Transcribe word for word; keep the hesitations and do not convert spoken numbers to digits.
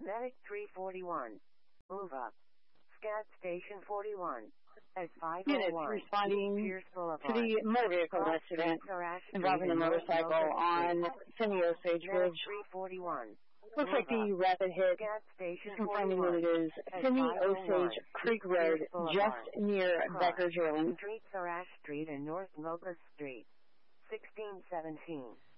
Medic three forty-one. Move up. Scat Station forty-one. At five oh one. Units responding Pierce Boulevard. to the motor vehicle accident involving a motorcycle on Finney Osage Bridge. three forty-one. Looks like the rapid hit is confirming that it is Finney Osage Creek Road, just near Becker Drilling. Street Sarash Street and North Locust Street. sixteen seventeen.